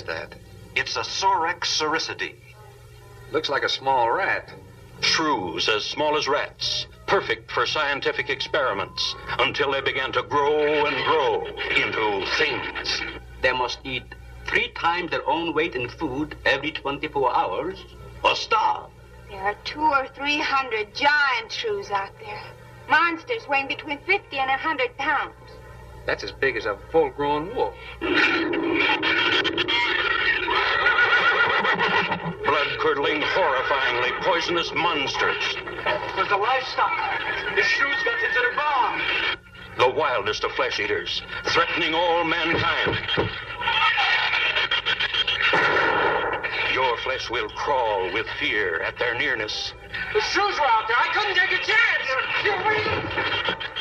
that? It's a Sorex cericidae. Looks like a small rat. Shrews as small as rats, perfect for scientific experiments, until they began to grow and grow into things. They must eat 3 times their own weight in food every 24 hours or starve. There are 200 or 300 giant shrews out there. Monsters weighing between 50 and 100 pounds. That's as big as a full-grown wolf. Blood-curdling, horrifyingly poisonous monsters. There's the livestock. The shrews got into the barn. The wildest of flesh eaters, threatening all mankind. Your flesh will crawl with fear at their nearness. The shrews were out there. I couldn't take a chance.